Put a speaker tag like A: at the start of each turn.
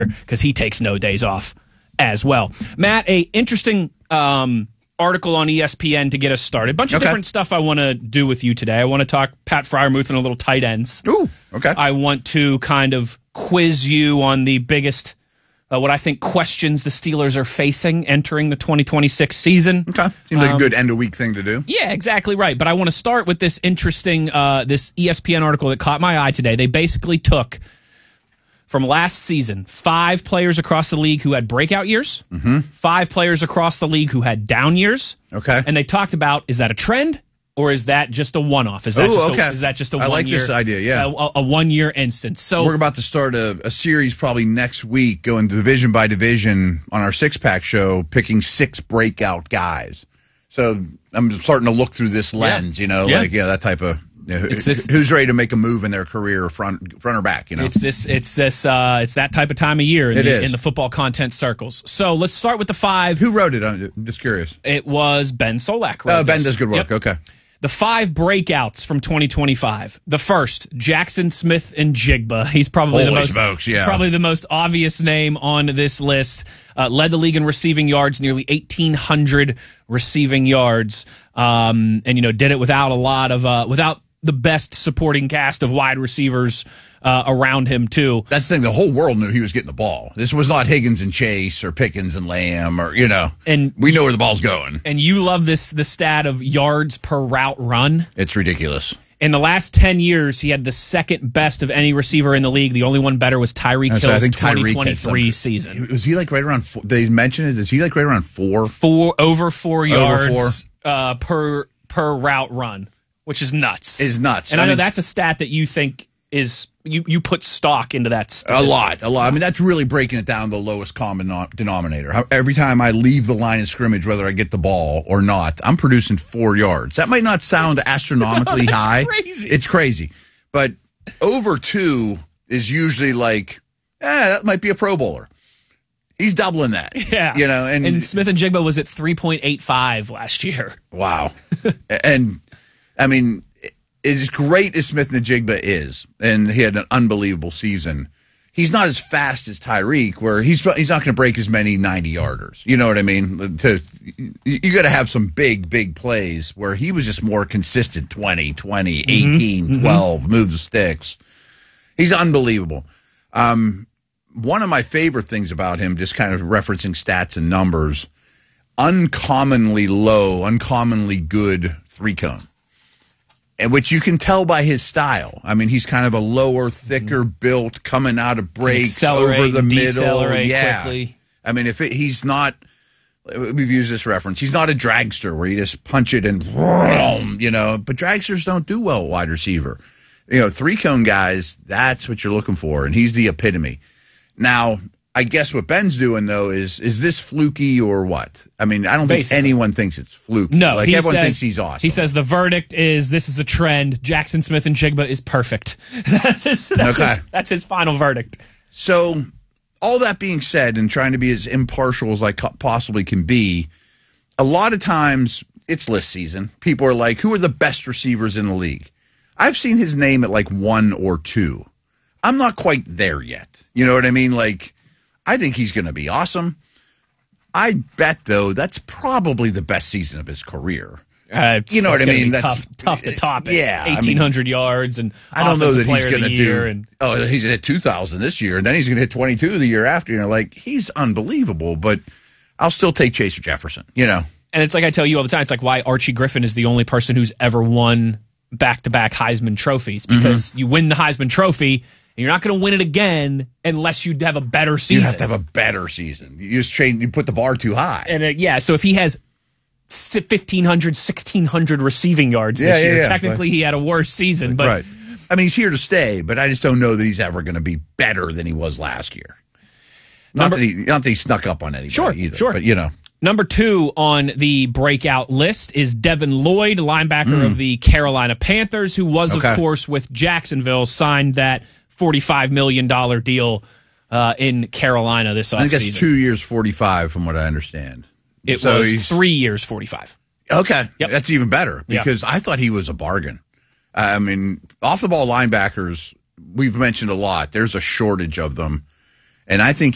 A: because he takes no days off as well. Matt, a interesting article on ESPN to get us started. Bunch of different stuff I want to do with you today. I want to talk Pat Freiermuth and a little tight ends.
B: Ooh, okay.
A: I want to kind of quiz you on the biggest, what I think questions the Steelers are facing entering the 2026 season.
B: Okay. Seems like a good end-of-week thing to do.
A: Yeah, exactly right. But I want to start with this interesting, this ESPN article that caught my eye today. They basically took, from last season, 5 players across the league who had breakout years, 5 players across the league who had down years.
B: Okay.
A: And they talked about, is that a trend? Or is that just a one-off? Is that just a 1 year?
B: I like this idea, yeah.
A: A 1 year instance. So
B: we're about to start a series probably next week, going division by division on our six-pack show, picking 6 breakout guys. So I'm starting to look through this lens, that type of who's ready to make a move in their career, front or back,
A: It's that type of time of year in the football content circles. So let's start with the 5.
B: Who wrote it? I'm just curious.
A: It was Ben Solak.
B: Ben does good work. Yep. Okay.
A: The 5 breakouts from 2025. The first, Jackson Smith-Njigba. He's probably probably the most obvious name on this list. Led the league in receiving yards, nearly 1,800 receiving yards, and did it without a lot of without the best supporting cast of wide receivers around him, too.
B: That's the thing. The whole world knew he was getting the ball. This was not Higgins and Chase or Pickens and Lamb and we know where the ball's going.
A: And you love the stat of yards per route run.
B: It's ridiculous.
A: In the last 10 years, he had the second best of any receiver in the league. The only one better was Tyreek Hill's 2023 season.
B: Was he right around 4? They mentioned it. Is he right around 4?
A: Over 4 yards per route run, which is nuts. And I know that's a stat that you think is you put stock into that statistic.
B: A lot. I mean, that's really breaking it down to the lowest common denominator. Every time I leave the line of scrimmage, whether I get the ball or not, I'm producing 4 yards. That might not sound astronomically high.
A: Crazy.
B: It's crazy. But over 2 is usually that might be a Pro Bowler. He's doubling that.
A: Yeah. And Smith-Njigba was at 3.85 last year.
B: Wow. And I mean, as great as Smith-Njigba is, and he had an unbelievable season, he's not as fast as Tyreek, where he's not going to break as many 90-yarders. You know what I mean? You got to have some big plays where he was just more consistent, 20, 18, 12, move the sticks. He's unbelievable. One of my favorite things about him, just kind of referencing stats and numbers, uncommonly low, uncommonly good 3-cone. Which you can tell by his style. I mean, he's kind of a lower, thicker built, coming out of breaks over the middle.
A: Quickly.
B: I mean, he's not, we've used this reference, he's not a dragster where you just punch it and, but dragsters don't do well at wide receiver. 3-cone guys, that's what you're looking for, and he's the epitome. Now, I guess what Ben's doing, though, is this fluky or what? I mean, I don't think anyone thinks it's fluky.
A: No,
B: everyone thinks he's awesome.
A: He says the verdict is this is a trend. Jackson Smith-Njigba is perfect. That's his final verdict.
B: So, all that being said, and trying to be as impartial as I possibly can be, a lot of times it's list season. People are like, who are the best receivers in the league? I've seen his name at 1 or 2. I'm not quite there yet. You know what I mean? I think he's going to be awesome. I bet, though, that's probably the best season of his career.
A: You know what I mean? That's tough to top it.
B: Yeah,
A: 1,800 yards, and
B: I don't know that he's going to do. He's going to hit 2,000 this year, and then he's going to hit 22 the year after. He's unbelievable. But I'll still take Chaser Jefferson. And
A: it's like I tell you all the time. It's like why Archie Griffin is the only person who's ever won back-to-back Heisman trophies, because you win the Heisman Trophy. And you're not going to win it again unless you have a better season.
B: You have to have a better season. You put the bar too high.
A: And so if he has 1,500, 1,600 receiving yards this year, technically he had a worse season. But
B: right. I mean, he's here to stay, but I just don't know that he's ever going to be better than he was last year. Not that he snuck up on anybody either. Sure. But,
A: Number 2 on the breakout list is Devin Lloyd, linebacker of the Carolina Panthers, who was, of course, with Jacksonville, signed that $45 million deal in Carolina this offseason.
B: I think that's 2 years, 45, from what I understand.
A: It was 3 years, 45.
B: Okay, that's even better, because I thought he was a bargain. I mean, off-the-ball linebackers, we've mentioned a lot. There's a shortage of them, and I think